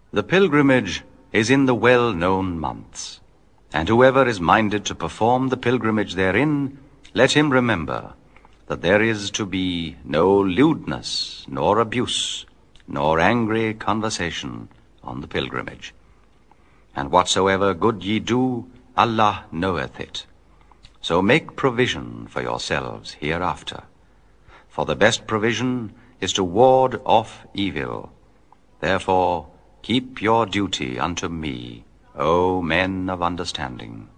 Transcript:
The pilgrimage is in the well-known months, and whoever is minded to perform the pilgrimage therein, let him remember that there is to be no lewdness, nor abuse, nor angry conversation on the pilgrimage. And whatsoever good ye do, Allah knoweth it. So make provision for yourselves hereafter. For the best provision is to ward off evil. Therefore keep your duty unto me, O men of understanding.